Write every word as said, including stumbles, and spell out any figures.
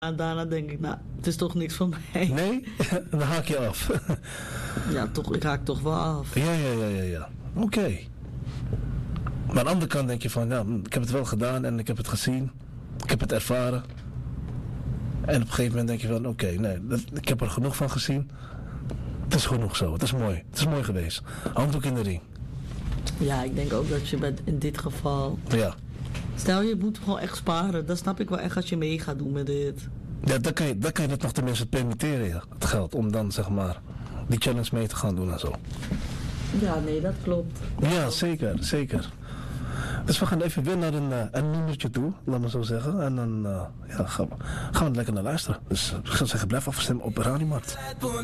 En daarna denk ik, nou, het is toch niks van mij. Nee? Dan haak je af. Ja, toch, ik haak toch wel af. Ja, ja, ja, ja, ja. Oké. Okay. Maar aan de andere kant denk je van, ja, ik heb het wel gedaan en ik heb het gezien. Ik heb het ervaren. En op een gegeven moment denk je van, oké, okay, nee, dat, ik heb er genoeg van gezien. Het is genoeg zo, het is mooi. Het is mooi geweest. Handdoek in de ring. Ja, ik denk ook dat je met, in dit geval... Ja. Stel, je moet gewoon echt sparen. Dan snap ik wel echt als je mee gaat doen met dit. Ja, dan kan je, dan kan je het nog tenminste permitteren, ja, het geld. Om dan, zeg maar, die challenge mee te gaan doen en zo. Ja, nee, dat klopt. Ja, zeker, zeker. Dus we gaan even weer naar een, uh, een nummertje toe, laat maar zo zeggen. En dan uh, ja, gaan, we, gaan we lekker naar luisteren. Dus uh, ik zou zeggen, blijf afgestemd op Radio Markt.